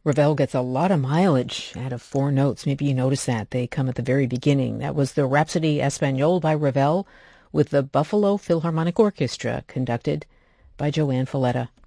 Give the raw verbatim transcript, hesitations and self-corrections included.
Ravel gets a lot of mileage out of four notes. Maybe you noticed that. They come at the very beginning. That was the Rhapsody Espagnole by Ravel with the Buffalo Philharmonic Orchestra, conducted by Joanne Falletta.